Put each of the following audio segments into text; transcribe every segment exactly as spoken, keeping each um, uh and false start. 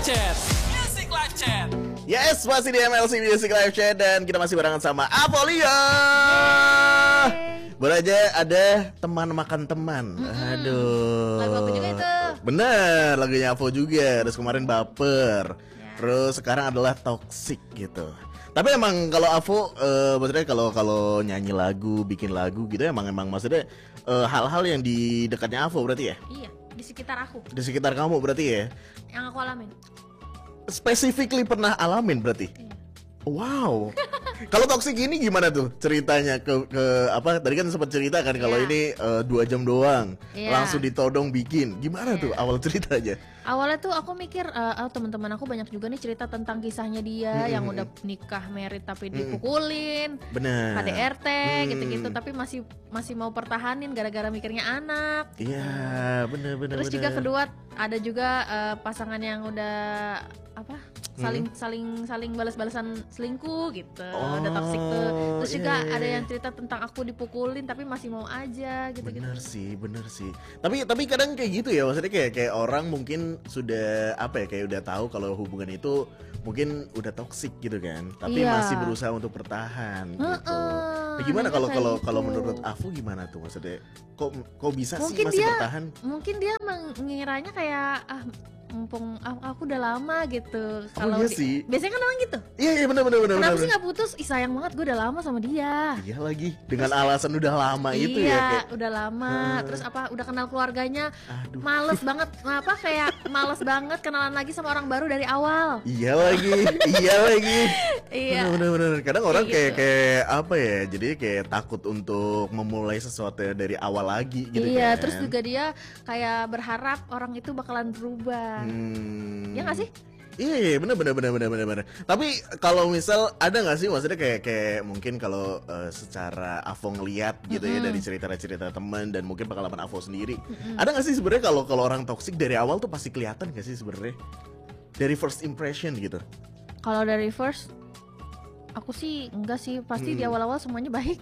Chat. Music Live Chat. Yes, masih di M L C Music Live Chat dan kita masih barengan sama Avolia. Baru aja ada teman makan teman. Mm-hmm. Aduh. Lagu aku juga itu. Bener, lagunya Avo juga. Terus kemarin Baper. Ya. Terus sekarang adalah Toxic gitu. Tapi emang kalau Avo, uh, maksudnya kalau kalau nyanyi lagu, bikin lagu gitu, emang emang maksudnya uh, hal-hal yang di dekatnya Avo berarti ya? Iya, di sekitar aku. Di sekitar kamu berarti ya? Yang aku alamin. Specifically pernah alamin berarti? Iya. Wow. Kalau Toxic ini gimana tuh ceritanya ke ke apa? Tadi kan sempat cerita kan kalau Yeah. ini uh, dua jam doang, Yeah. langsung ditodong bikin. Gimana Yeah. tuh awal ceritanya? Awalnya tuh aku mikir, uh, oh, teman-teman aku banyak juga nih cerita tentang kisahnya dia Mm-mm. yang udah nikah, married tapi dipukulin, Bener. K D R T Mm. gitu-gitu, tapi masih masih mau pertahanin gara-gara mikirnya anak. Iya, bener bener. Terus bener. juga kedua ada juga uh, pasangan yang udah apa saling saling saling balas-balasan selingkuh gitu, Oh, udah toxic tuh. Terus juga iya, iya, ada iya. yang cerita tentang aku dipukulin tapi masih mau aja gitu-gitu. Bener sih, bener sih. Tapi tapi kadang kayak gitu ya, maksudnya kayak kayak orang mungkin sudah apa ya, kayak udah tahu kalau hubungan itu mungkin udah toksik gitu kan, tapi Iya. masih berusaha untuk bertahan gitu. Heeh, Nah, gimana adanya kalau kayak kalau gitu. kalau menurut Afu gimana tuh maksudnya? Kok kok bisa Mungkin sih masih dia- bertahan? Mungkin dia mengiranya kayak ah mumpung aku, aku udah lama gitu. Oh, iya di- sih. biasanya kan orang gitu. Iya iya benar benar benar. Kenapa benar. sih nggak putus? Ih sayang banget, gue udah lama sama dia. Iya lagi dengan alasan udah lama itu iya, ya kayak. udah lama. Hmm. Terus apa? Udah kenal keluarganya. Aduh. Males banget. Apa kayak males banget kenalan lagi sama orang baru dari awal. Iya lagi, iya lagi. Iya. Bener bener bener. Kadang orang kayak gitu. kayak apa ya? Jadi kayak takut untuk memulai sesuatu dari awal lagi gitu Iya, kan. terus juga dia kayak berharap orang itu bakalan berubah. Hmm. Ya nggak sih? Iya, iya bener bener bener bener bener bener. Tapi kalau misal ada nggak sih maksudnya kayak kayak mungkin kalau uh, secara Avo ngeliat gitu ya dari cerita-cerita teman dan mungkin pengalaman Avo sendiri, ada nggak sih sebenarnya kalau kalau orang toksik dari awal tuh pasti kelihatan nggak sih sebenarnya dari first impression gitu? Kalau dari first, aku sih enggak sih. Pasti Hmm. di awal-awal semuanya baik.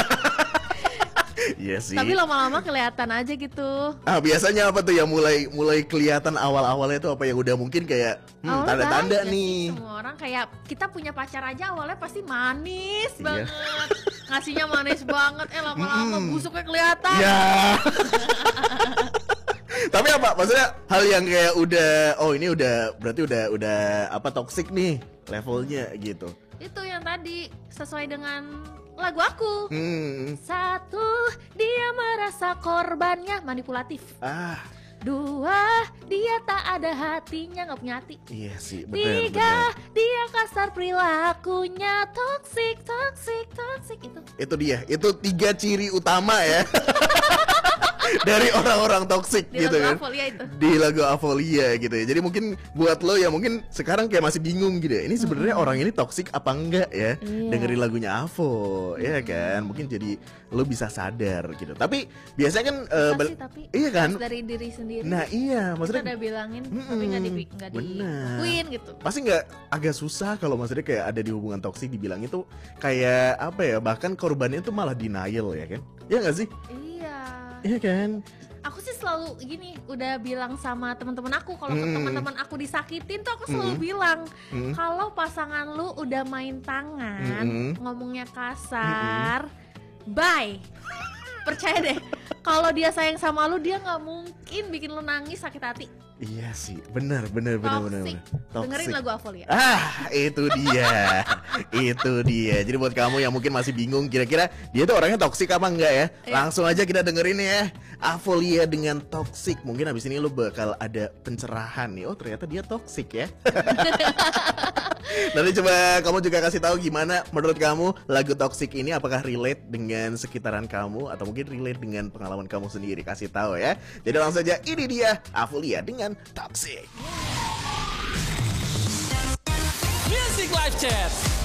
Iya sih. Tapi lama-lama kelihatan aja gitu. Ah biasanya apa tuh yang mulai mulai kelihatan awal-awalnya tuh apa yang udah mungkin kayak hmm, Awalnya tanda-tanda baik, nih. sih? Semua orang kayak kita punya pacar aja awalnya pasti manis Iya. banget. Ngasihnya manis banget. Eh lama-lama Mm-mm. busuknya kelihatan. Ya. Tapi apa maksudnya hal yang kayak udah oh ini udah berarti udah udah apa toksik nih levelnya gitu. Itu yang tadi sesuai dengan lagu aku. Hmm. Satu, dia merasa korbannya manipulatif. Ah, Dua, dia tak ada hatinya, nggak punya hati. iya sih bener Tiga, bener. dia kasar perilakunya, toksik, toksik, toksik itu. Itu dia, itu tiga ciri utama ya. Dari orang-orang toksik Di gitu lagu kan. Avolia itu. Di lagu Avolia gitu ya. Jadi mungkin buat lo ya mungkin sekarang kayak masih bingung gitu ya. Ini sebenarnya orang ini toksik apa enggak ya? Iya. Dengerin lagunya Avo, ya kan? Mungkin jadi lo bisa sadar gitu. Tapi biasanya kan eh, Pasti, bal- tapi iya kan? harus dari diri sendiri. Nah iya, kita maksudnya udah bilangin, tapi Mm-mm. nggak di nggak Bener. dilakuin gitu. pasti nggak agak susah kalau maksudnya kayak ada di hubungan toksik dibilang itu kayak apa ya? Bahkan korbannya itu malah denial ya kan? Iya nggak sih? Iya. Iya kan? Aku sih selalu gini, udah bilang sama teman-teman aku kalau Hmm. teman-teman aku disakitin tuh aku selalu Hmm. bilang Hmm. kalau pasangan lu udah main tangan, Hmm. ngomongnya kasar, bye. Percaya deh, kalau dia sayang sama lu dia nggak mungkin bikin lu nangis sakit hati. Iya sih, benar benar benar benar. Toxic. benar. Dengerin Toxic. lagu Avolia. Ah, itu dia. Itu dia. Jadi buat kamu yang mungkin masih bingung kira-kira dia tuh orangnya toksik apa enggak ya? Iya. Langsung aja kita dengerin ya. Avolia dengan toksik. Mungkin habis ini lu bakal ada pencerahan nih. Oh, ternyata dia toksik ya. Nanti coba kamu juga kasih tahu gimana menurut kamu lagu toksik ini apakah relate dengan sekitaran kamu atau mungkin relate dengan pengalaman kamu sendiri. Kasih tahu ya. Jadi langsung aja ini dia Avolia dengan toksik. Music Live Chat.